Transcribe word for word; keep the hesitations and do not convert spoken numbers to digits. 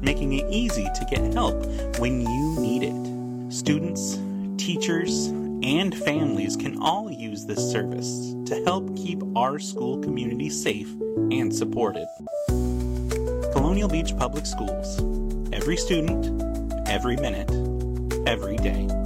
making it easy to get help when you need it. Students, teachers, and families can all use this service to help keep our school community safe and supported. Colonial Beach Public Schools. Every student, every minute, every day.